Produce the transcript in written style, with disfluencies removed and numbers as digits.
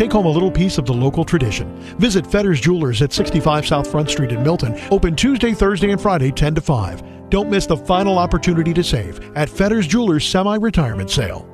take home a little piece of the local tradition. Visit Fetter's Jewelers at 65 South Front Street in Milton. Open Tuesday, Thursday, and Friday 10 to 5. Don't miss the final opportunity to save at Fetter's Jewelers Semi-Retirement Sale.